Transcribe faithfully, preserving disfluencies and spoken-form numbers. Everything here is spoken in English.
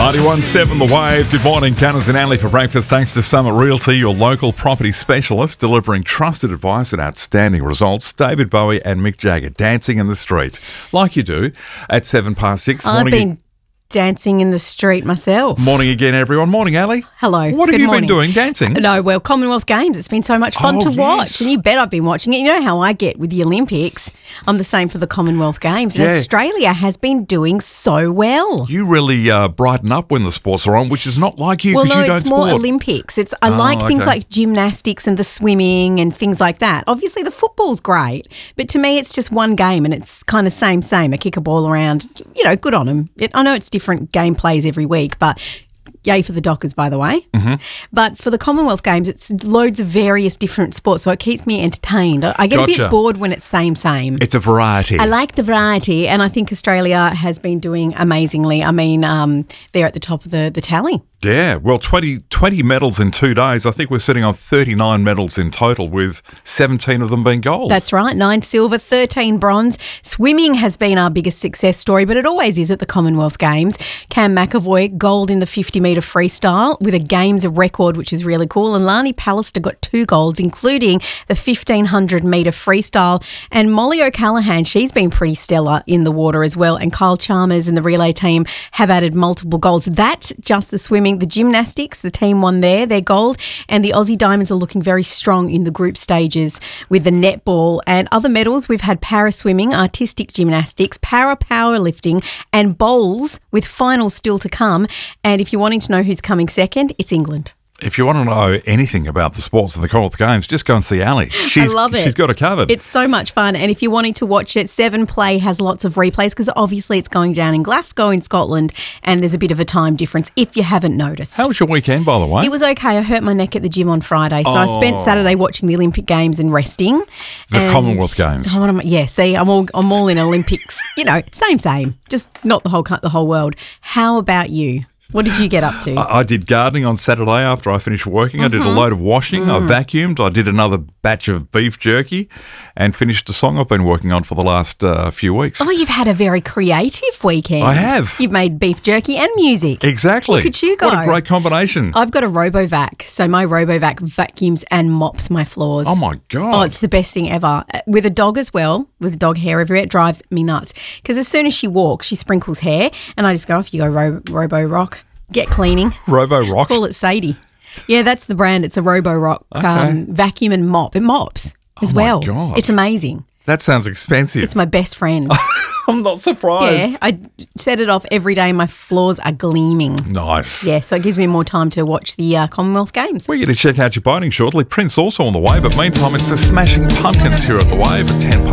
ninety-one point seven The Wave. Good morning, Gunners and Alley for breakfast. Thanks to Summit Realty, your local property specialist, delivering trusted advice and outstanding results. David Bowie and Mick Jagger dancing in the street, like you do, at seven past six. I've morning been dancing in the street myself. Morning again, everyone. Morning, Ali. Hello. What have Good you morning. been doing, dancing? No, well, Commonwealth Games. It's been so much fun Oh, to watch. yes. And you bet I've been watching it. You know how I get with the Olympics. I'm the same for the Commonwealth Games. And Yeah. Australia has been doing so well. You really uh, brighten up when the sports are on, which is not like you Well, because no, you don't it's more sport. Olympics. It's I Oh, like things okay. like gymnastics and the swimming and things like that. Obviously, the football's great, but to me, it's just one game and it's kind of same, same. I kick a ball around. You know, good on them. It, I know it's different gameplays every week, but yay for the Dockers, by the way. Mm-hmm. But for the Commonwealth Games, it's loads of various different sports, so it keeps me entertained. I I get a Gotcha. bit bored when it's same, same. It's a variety. I like the variety, and I think Australia has been doing amazingly. I mean, um, they're at the top of the, the tally. Yeah, well, twenty, twenty medals in two days. I think we're sitting on thirty-nine medals in total, with seventeen of them being gold. That's right, nine silver, thirteen bronze. Swimming has been our biggest success story, but it always is at the Commonwealth Games. Cam McAvoy, gold in the fifty metre freestyle with a Games record, which is really cool. And Lani Pallister got two golds, including the fifteen hundred metre freestyle. And Molly O'Callaghan, she's been pretty stellar in the water as well. And Kyle Chalmers and the relay team have added multiple golds. That's just the swimming. The gymnastics, the team won there, their gold. And the Aussie Diamonds are looking very strong in the group stages with the netball and other medals. We've had para swimming, artistic gymnastics, para powerlifting and bowls, with finals still to come. And if you're wanting to know who's coming second, it's England. If you want to know anything about the sports of the Commonwealth Games, just go and see Ali. She's, I love it. She's got it covered. It's so much fun. And if you're wanting to watch it, Seven Play has lots of replays because obviously it's going down in Glasgow in Scotland and there's a bit of a time difference if you haven't noticed. How was your weekend, by the way? It was okay. I hurt my neck at the gym on Friday. So I spent Oh. Saturday watching the Olympic Games and resting. The And- Commonwealth Games. Oh, what am I- yeah, see, I'm all I'm all in Olympics. You know, same, same. Just not the whole co- the whole world. How about you? What did you get up to? I I did gardening on Saturday after I finished working. I did a load of washing. I vacuumed. I did another batch of beef jerky and finished a song I've been working on for the last uh, few weeks. Oh, you've had a very creative weekend. I have. You've made beef jerky and music. Exactly. Look at you go. What a great combination. I've got a RoboVac. So my RoboVac vacuums and mops my floors. Oh, my God. Oh, it's the best thing ever. Uh, With a dog as well, with dog hair everywhere, it drives me nuts. Because as soon as she walks, she sprinkles hair and I just go, off you go, Ro- Robo Rock. Get cleaning. Robo Rock. Call it Sadie. Yeah, that's the brand. It's a Robo Rock um, vacuum and mop. It mops as Oh, my well. God. It's amazing. That sounds expensive. It's my best friend. I'm not surprised. Yeah, I set it off every day and my floors are gleaming. Nice. Yeah, so it gives me more time to watch the uh, Commonwealth Games. We're going to check out your boating shortly. Prince also on the way, but meantime, it's the Smashing Pumpkins here at The Wave at ten past.